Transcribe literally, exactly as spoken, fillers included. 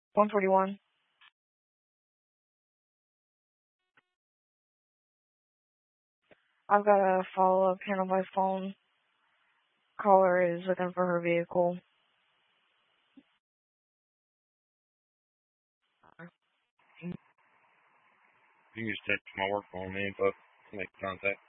one forty-one. I've got a follow-up handled by phone. Caller is looking for her vehicle. You can just text my work phone info to make contact.